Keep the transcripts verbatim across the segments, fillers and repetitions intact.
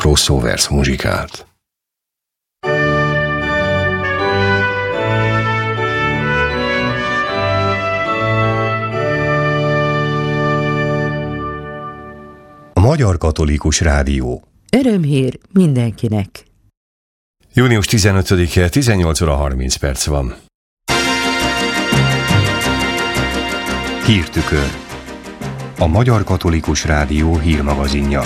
crossovers muzsikált. A Magyar Katolikus Rádió. Örömhír mindenkinek. június tizenötödike, tizennyolc óra harminc perc van. Hírtükör. A Magyar Katolikus Rádió hírmagazinja.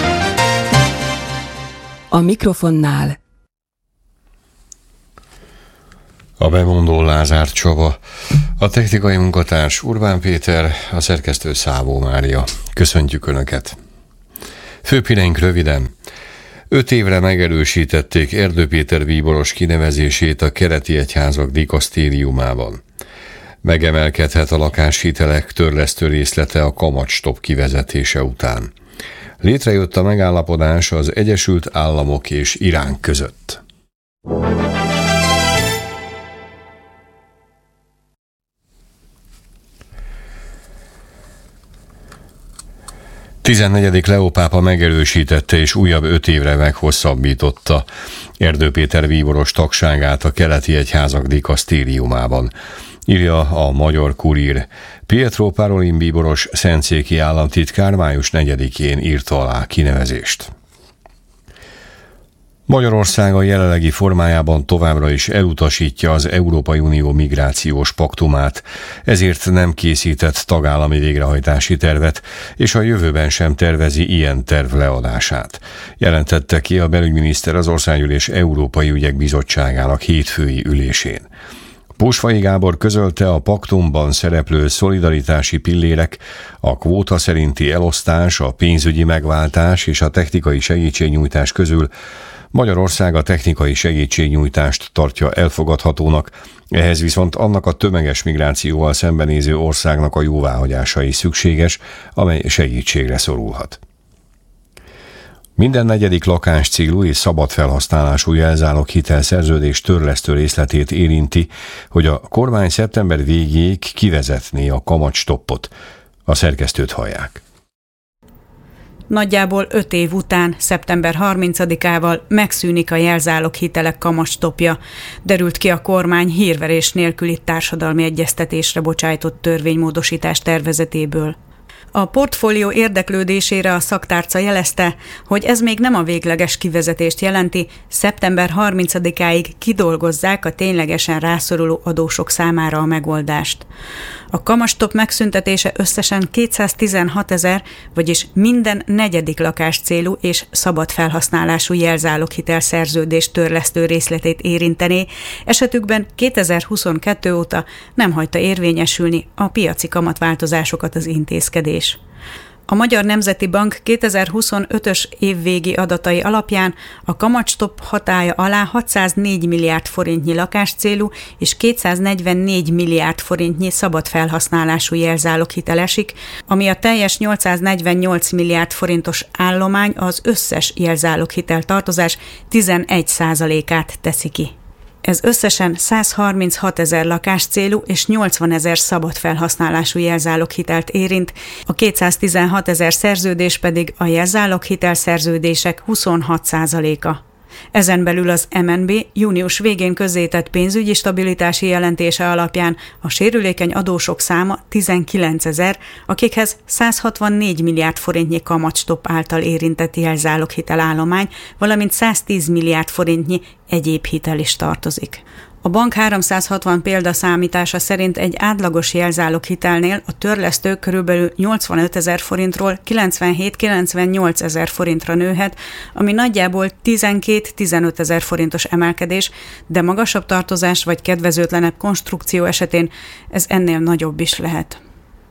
A mikrofonnál a bemondó Lázár Csaba, a technikai munkatárs Urbán Péter, a szerkesztő Szávó Mária. Köszöntjük Önöket! Főbb-híreink röviden. Öt évre megerősítették Erdő Péter bíboros kinevezését a keleti egyházak dikasztériumában. Megemelkedhet a lakáshitelek törlesztő részlete a kamatstop kivezetése után. Létrejött a megállapodás az Egyesült Államok és Irán között. tizennegyedik Leó pápa megerősítette és újabb öt évre meghosszabbította Erdő Péter bíboros tagságát a keleti egyházak dikasztériumában, írja a Magyar Kurír. Pietro Parolin bíboros szentszéki államtitkár május negyedikén írta alá kinevezést. Magyarország a jelenlegi formájában továbbra is elutasítja az Európai Unió migrációs paktumát, ezért nem készített tagállami végrehajtási tervet, és a jövőben sem tervezi ilyen terv leadását. Jelentette ki a belügyminiszter az Országgyűlés Európai Ügyek Bizottságának hétfői ülésén. Pósfai Gábor közölte, a paktumban szereplő szolidaritási pillérek, a kvóta szerinti elosztás, a pénzügyi megváltás és a technikai segítségnyújtás közül Magyarország a technikai segítségnyújtást tartja elfogadhatónak, ehhez viszont annak a tömeges migrációval szembenéző országnak a jóváhagyása is szükséges, amely segítségre szorulhat. Minden negyedik lakáscélú és szabad felhasználású jelzálog hitelszerződés törlesztő részletét érinti, hogy a kormány szeptember végéig kivezetné a kamatstoppot. A szerkesztőt hallják. Nagyjából öt év után, szeptember harmincadikával megszűnik a jelzálog hitelek kamatstoppja, derült ki a kormány hírverés nélküli társadalmi egyeztetésre bocsájtott törvénymódosítás tervezetéből. A portfólió érdeklődésére a szaktárca jelezte, hogy ez még nem a végleges kivezetést jelenti, szeptember harmincadikáig kidolgozzák a ténylegesen rászoruló adósok számára a megoldást. A kamatstopp megszüntetése összesen kétszáztizenhatezer, vagyis minden negyedik lakáscélú és szabad felhasználású jelzáloghitelszerződés törlesztő részletét érintené, esetükben kétezer-huszonkettő óta nem hagyta érvényesülni a piaci kamatváltozásokat az intézkedés. A Magyar Nemzeti Bank kétezer-huszonötös évvégi adatai alapján a kamatstopp hatálya alá hatszáznégy milliárd forintnyi lakáscélú és kétszáznegyvennégy milliárd forintnyi szabad felhasználású jelzáloghitel esik, ami a teljes nyolcszáznegyvennyolc milliárd forintos állomány, az összes jelzáloghitel tartozás tizenegy százalékát teszi ki. Ez összesen százharminchatezer lakáscélú és nyolcvanezer szabad felhasználású jelzáloghitelt érint, a kétszáztizenhatezer szerződés pedig a jelzáloghitel szerződések huszonhat százaléka. Ezen belül az em en bé június végén közzétett pénzügyi stabilitási jelentése alapján a sérülékeny adósok száma tizenkilencezer, akikhez százhatvannégy milliárd forintnyi kamatstopp által érintett jelzáloghitel állomány, valamint száztíz milliárd forintnyi egyéb hitel is tartozik. A bank háromszázhatvan példaszámítása szerint egy átlagos jelzáloghitelnél a törlesztő körülbelül nyolcvanötezer forintról kilencvenhét-kilencvennyolc ezer forintra nőhet, ami nagyjából tizenkét-tizenöt ezer forintos emelkedés, de magasabb tartozás vagy kedvezőtlenebb konstrukció esetén ez ennél nagyobb is lehet.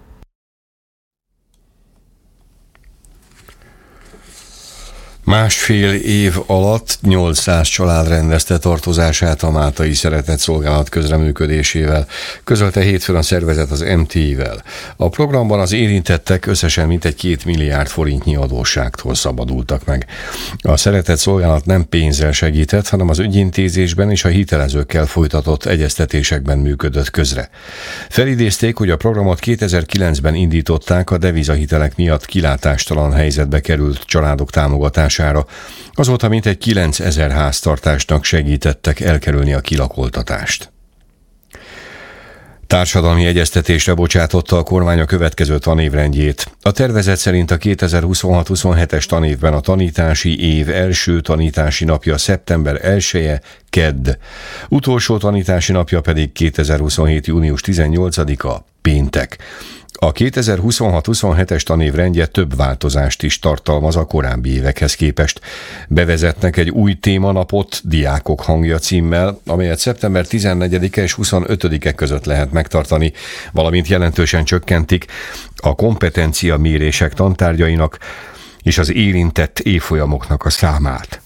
Másfél év alatt nyolcszáz család rendezte tartozását a Máltai Szeretetszolgálat közreműködésével, közölte hétfőn a szervezet az em té i-vel. A programban az érintettek összesen mintegy két milliárd forintnyi adósságtól szabadultak meg. A Szeretetszolgálat nem pénzzel segített, hanem az ügyintézésben és a hitelezőkkel folytatott egyeztetésekben működött közre. Felidézték, hogy a programot kétezer-kilencben indították a devizahitelek miatt kilátástalan helyzetbe került családok támogatására, megoldására. Azóta mintegy kilencezer háztartásnak segítettek elkerülni a kilakoltatást. Társadalmi egyeztetésre bocsátotta a kormány a következő tanévrendjét. A tervezet szerint a kétezer-huszonhat-huszonhetes tanévben a tanítási év első tanítási napja szeptember elseje, kedd. Utolsó tanítási napja pedig kétezer-huszonhét. június tizennyolcadika, péntek. A kétezer-huszonhat-huszonhetes tanévrendje több változást is tartalmaz a korábbi évekhez képest. Bevezetnek egy új témanapot, Diákok hangja címmel, amelyet szeptember tizennegyedike és huszonötödike között lehet megtartani, valamint jelentősen csökkentik a kompetencia mérések tantárgyainak és az érintett évfolyamoknak a számát.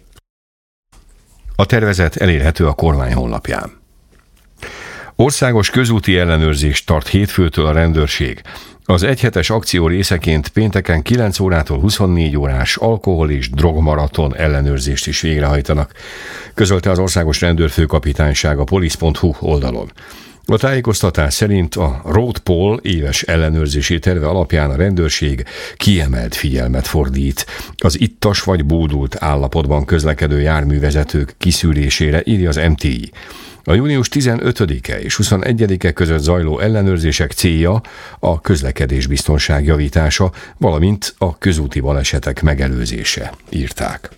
A tervezet elérhető a kormány honlapján. Országos közúti ellenőrzést tart hétfőtől a rendőrség. Az egyhetes akció részeként pénteken kilenc órától huszonnégy órás alkohol- és drogmaraton ellenőrzést is végrehajtanak, közölte az országos rendőrfőkapitányság a police pont hu oldalon. A tájékoztatás szerint a RoadPol éves ellenőrzési terve alapján a rendőrség kiemelt figyelmet fordít az ittas vagy bódult állapotban közlekedő járművezetők kiszűrésére, írja az em té i. A június tizenötödike és huszonegyedike között zajló ellenőrzések célja a közlekedésbiztonság javítása, valamint a közúti balesetek megelőzése, írták.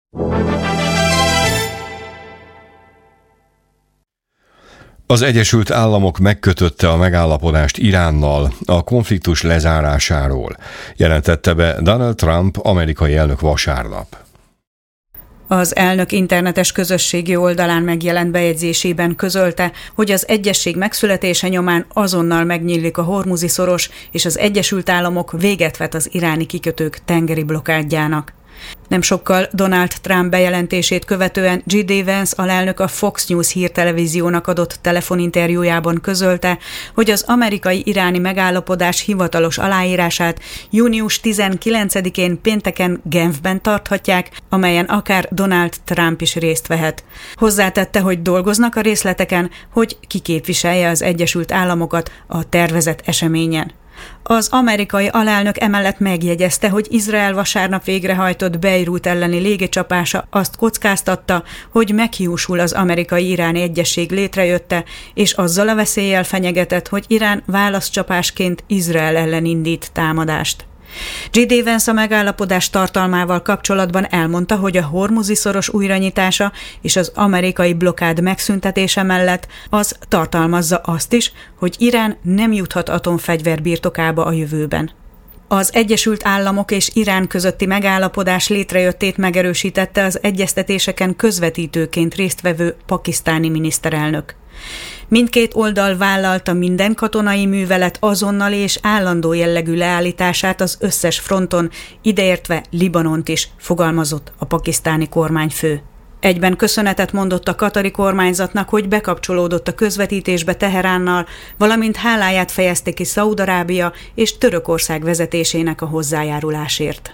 Az Egyesült Államok megkötötte a megállapodást Iránnal a konfliktus lezárásáról, jelentette be Donald Trump amerikai elnök vasárnap. Az elnök internetes közösségi oldalán megjelent bejegyzésében közölte, hogy az egyesség megszületése nyomán azonnal megnyílik a Hormuzi-szoros, és az Egyesült Államok véget vet az iráni kikötők tengeri blokádjának. Nem sokkal Donald Trump bejelentését követően J D Vance alelnök a Fox News hírtelevíziónak adott telefoninterjújában közölte, hogy az amerikai-iráni megállapodás hivatalos aláírását június tizenkilencedikén pénteken Genfben tarthatják, amelyen akár Donald Trump is részt vehet. Hozzátette, hogy dolgoznak a részleteken, hogy kiképviselje az Egyesült Államokat a tervezett eseményen. Az amerikai alelnök emellett megjegyezte, hogy Izrael vasárnap végrehajtott Beirut elleni légicsapása azt kockáztatta, hogy meghiúsul az amerikai-iráni egyesség létrejötte, és azzal a veszéllyel fenyegetett, hogy Irán válaszcsapásként Izrael ellen indít támadást. J D Vance a megállapodás tartalmával kapcsolatban elmondta, hogy a Hormuzi-szoros újranyitása és az amerikai blokkád megszüntetése mellett az tartalmazza azt is, hogy Irán nem juthat atomfegyver birtokába a jövőben. Az Egyesült Államok és Irán közötti megállapodás létrejöttét megerősítette az egyeztetéseken közvetítőként résztvevő pakisztáni miniszterelnök. Mindkét oldal vállalta minden katonai művelet azonnali és állandó jellegű leállítását az összes fronton, ideértve Libanont is, fogalmazott a pakisztáni kormányfő. Egyben köszönetet mondott a katari kormányzatnak, hogy bekapcsolódott a közvetítésbe Teheránnal, valamint háláját fejezte ki Szaúd-Arábia és Törökország vezetésének a hozzájárulásért.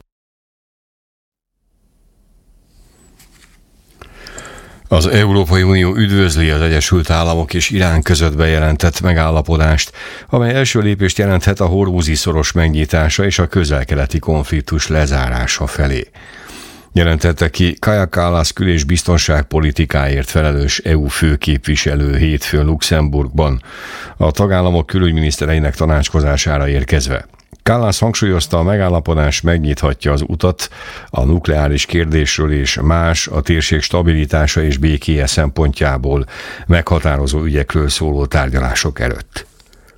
Az Európai Unió üdvözli az Egyesült Államok és Irán között bejelentett megállapodást, amely első lépést jelenthet a Hormuzi-szoros megnyitása és a közel-keleti konfliktus lezárása felé. Jelentette ki Kaja Kallas kül- és biztonságpolitikáért felelős é u főképviselő hétfőn Luxemburgban, a tagállamok külügyminisztereinek tanácskozására érkezve. Kallas hangsúlyozta, a megállapodás megnyithatja az utat a nukleáris kérdésről és más a térség stabilitása és békéje szempontjából meghatározó ügyekről szóló tárgyalások előtt.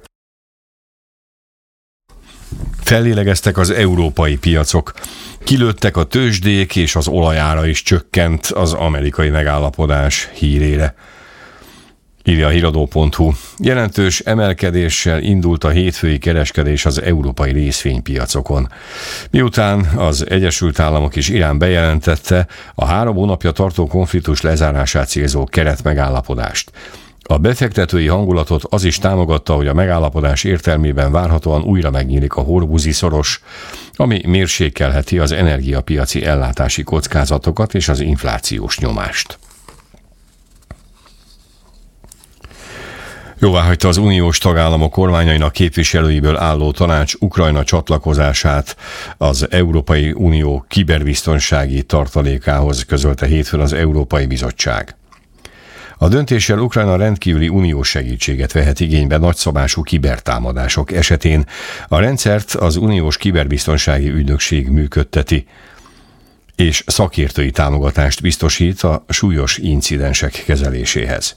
Fellélegeztek az európai piacok, kilőttek a tőzsdék és az olajára is csökkent az amerikai megállapodás hírére, írja a híradó pont hu. Jelentős emelkedéssel indult a hétfői kereskedés az európai részvénypiacokon. Miután az Egyesült Államok és Irán bejelentette a három hónapja tartó konfliktus lezárását célzó keretmegállapodást. A befektetői hangulatot az is támogatta, hogy a megállapodás értelmében várhatóan újra megnyílik a Hormuzi-szoros, ami mérsékelheti az energiapiaci ellátási kockázatokat és az inflációs nyomást. Jóváhagyta az uniós tagállamok kormányainak képviselőiből álló tanács Ukrajna csatlakozását az Európai Unió kiberbiztonsági tartalékához, közölte hétfőn az Európai Bizottság. A döntéssel Ukrajna rendkívüli uniós segítséget vehet igénybe nagyszabású kibertámadások esetén. A rendszert az uniós kiberbiztonsági ügynökség működteti, és szakértői támogatást biztosít a súlyos incidensek kezeléséhez.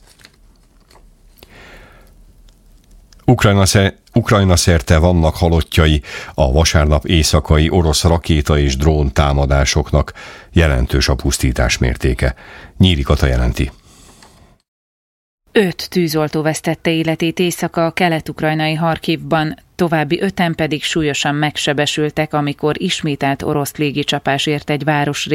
Ukrajna, szer- Ukrajna szerte vannak halottjai a vasárnap éjszakai orosz rakéta és drón támadásoknak, jelentős a pusztítás mértéke. Nyíri Kata jelenti. Öt tűzoltó vesztette életét éjszaka a kelet-ukrajnai Harkivban, további öten pedig súlyosan megsebesültek, amikor ismételt orosz légicsapás ért egy város